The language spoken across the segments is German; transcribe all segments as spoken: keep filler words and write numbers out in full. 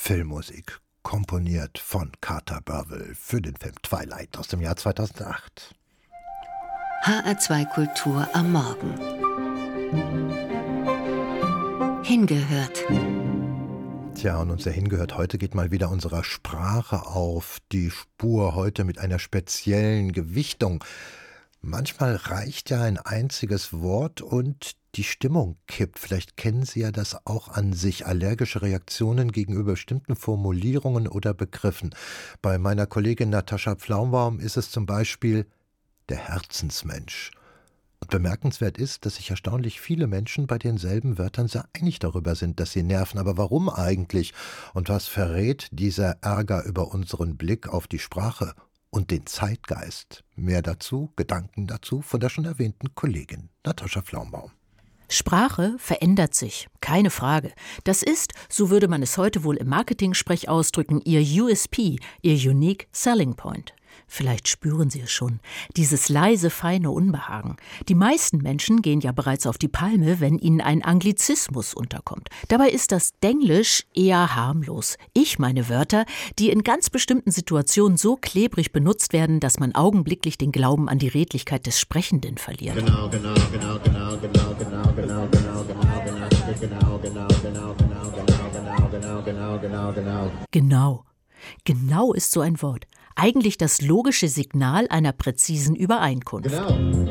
Filmmusik, komponiert von Carter Burwell für den Film Twilight aus dem Jahr zweitausendacht. H R zwei Kultur am Morgen. Hingehört. Tja, und unser Hingehört heute geht mal wieder unserer Sprache auf die Spur, heute mit einer speziellen Gewichtung. Manchmal reicht ja ein einziges Wort und die Stimmung kippt. Vielleicht kennen Sie ja das auch an sich, allergische Reaktionen gegenüber bestimmten Formulierungen oder Begriffen. Bei meiner Kollegin Natascha Pflaumbaum ist es zum Beispiel der Herzensmensch. Und bemerkenswert ist, dass sich erstaunlich viele Menschen bei denselben Wörtern sehr einig darüber sind, dass sie nerven. Aber warum eigentlich? Und was verrät dieser Ärger über unseren Blick auf die Sprache und den Zeitgeist? Mehr dazu, Gedanken dazu von der schon erwähnten Kollegin Natascha Pflaumbaum. Sprache verändert sich, keine Frage. Das ist, so würde man es heute wohl im Marketing-Sprech ausdrücken, Ihr U S P, Ihr Unique Selling Point. Vielleicht spüren Sie es schon, dieses leise, feine Unbehagen. Die meisten Menschen gehen ja bereits auf die Palme, wenn ihnen ein Anglizismus unterkommt. Dabei ist das Denglisch eher harmlos. Ich meine Wörter, die in ganz bestimmten Situationen so klebrig benutzt werden, dass man augenblicklich den Glauben an die Redlichkeit des Sprechenden verliert. Genau, genau, genau, genau, genau, genau, genau, genau, genau, genau, genau, genau, genau, genau, genau, genau, genau, genau, genau. Genau. Genau ist so ein Wort. Eigentlich das logische Signal einer präzisen Übereinkunft. Genau.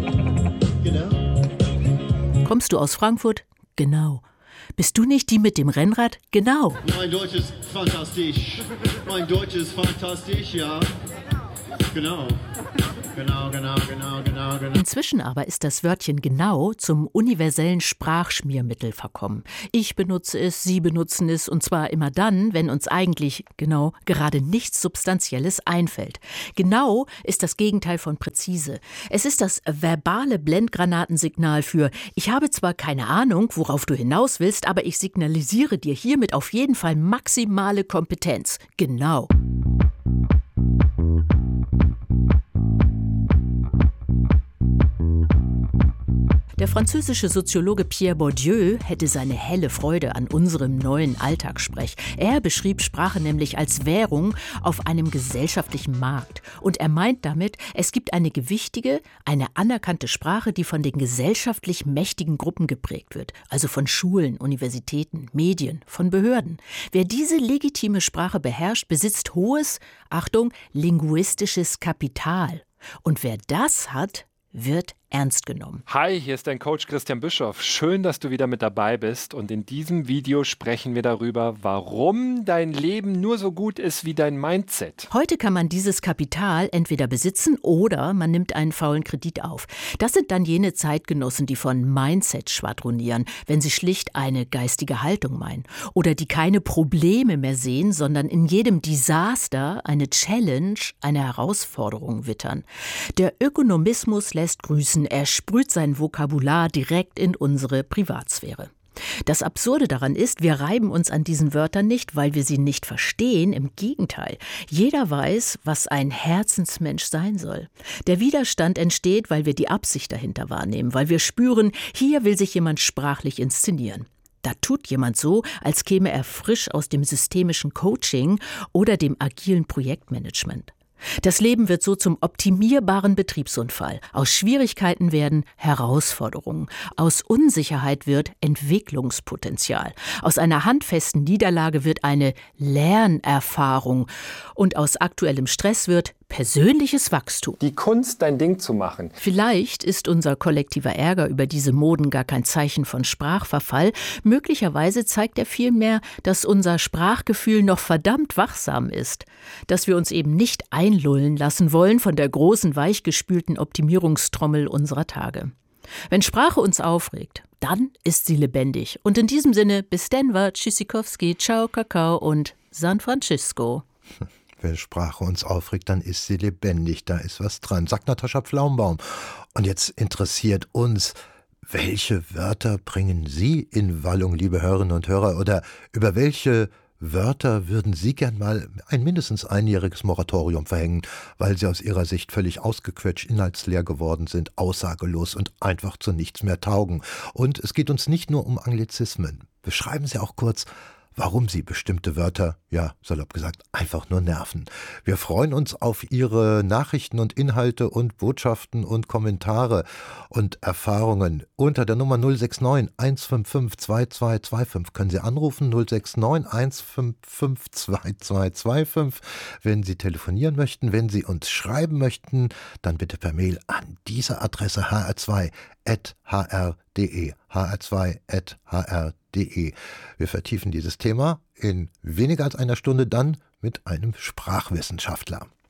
Genau. Kommst du aus Frankfurt? Genau. Bist du nicht die mit dem Rennrad? Genau. Mein Deutsch ist fantastisch. Mein Deutsch ist fantastisch, ja. Genau. Genau, genau, genau, genau, genau. Inzwischen aber ist das Wörtchen genau zum universellen Sprachschmiermittel verkommen. Ich benutze es, Sie benutzen es, und zwar immer dann, wenn uns eigentlich, genau, gerade nichts Substanzielles einfällt. Genau ist das Gegenteil von präzise. Es ist das verbale Blendgranatensignal für: Ich habe zwar keine Ahnung, worauf du hinaus willst, aber ich signalisiere dir hiermit auf jeden Fall maximale Kompetenz. Genau. Der französische Soziologe Pierre Bourdieu hätte seine helle Freude an unserem neuen Alltagssprech. Er beschrieb Sprache nämlich als Währung auf einem gesellschaftlichen Markt. Und er meint damit, es gibt eine gewichtige, eine anerkannte Sprache, die von den gesellschaftlich mächtigen Gruppen geprägt wird. Also von Schulen, Universitäten, Medien, von Behörden. Wer diese legitime Sprache beherrscht, besitzt hohes, Achtung, linguistisches Kapital. Und wer das hat, wird ernst genommen. Hi, hier ist dein Coach Christian Bischoff. Schön, dass du wieder mit dabei bist. Und in diesem Video sprechen wir darüber, warum dein Leben nur so gut ist wie dein Mindset. Heute kann man dieses Kapital entweder besitzen oder man nimmt einen faulen Kredit auf. Das sind dann jene Zeitgenossen, die von Mindset schwadronieren, wenn sie schlicht eine geistige Haltung meinen. Oder die keine Probleme mehr sehen, sondern in jedem Desaster eine Challenge, eine Herausforderung wittern. Der Ökonomismus lässt grüßen. Er sprüht sein Vokabular direkt in unsere Privatsphäre. Das Absurde daran ist, wir reiben uns an diesen Wörtern nicht, weil wir sie nicht verstehen. Im Gegenteil, jeder weiß, was ein Herzensmensch sein soll. Der Widerstand entsteht, weil wir die Absicht dahinter wahrnehmen, weil wir spüren, hier will sich jemand sprachlich inszenieren. Da tut jemand so, als käme er frisch aus dem systemischen Coaching oder dem agilen Projektmanagement. Das Leben wird so zum optimierbaren Betriebsunfall. Aus Schwierigkeiten werden Herausforderungen. Aus Unsicherheit wird Entwicklungspotenzial. Aus einer handfesten Niederlage wird eine Lernerfahrung. Und aus aktuellem Stress wird persönliches Wachstum. Die Kunst, dein Ding zu machen. Vielleicht ist unser kollektiver Ärger über diese Moden gar kein Zeichen von Sprachverfall. Möglicherweise zeigt er vielmehr, dass unser Sprachgefühl noch verdammt wachsam ist. Dass wir uns eben nicht einlullen lassen wollen von der großen, weichgespülten Optimierungstrommel unserer Tage. Wenn Sprache uns aufregt, dann ist sie lebendig. Und in diesem Sinne, bis Denver, Tschüssikowski, ciao, Kakao und San Francisco. Wenn Sprache uns aufregt, dann ist sie lebendig, da ist was dran, sagt Natascha Pflaumbaum. Und jetzt interessiert uns, welche Wörter bringen Sie in Wallung, liebe Hörerinnen und Hörer, oder über welche Wörter würden Sie gern mal ein mindestens einjähriges Moratorium verhängen, weil sie aus Ihrer Sicht völlig ausgequetscht, inhaltsleer geworden sind, aussagelos und einfach zu nichts mehr taugen. Und es geht uns nicht nur um Anglizismen. Beschreiben Sie auch kurz, warum sie bestimmte Wörter, ja, salopp gesagt, einfach nur nerven. Wir freuen uns auf Ihre Nachrichten und Inhalte und Botschaften und Kommentare und Erfahrungen. Unter der Nummer null sechs neun eins fünf fünf zwei zwei zwei fünf können Sie anrufen, null sechs neun eins fünf fünf zwei zwei zwei fünf. Wenn Sie telefonieren möchten, wenn Sie uns schreiben möchten, dann bitte per Mail an diese Adresse h r zwei at h r punkt d e, h r zwei at h r punkt d e. Wir vertiefen dieses Thema in weniger als einer Stunde dann mit einem Sprachwissenschaftler.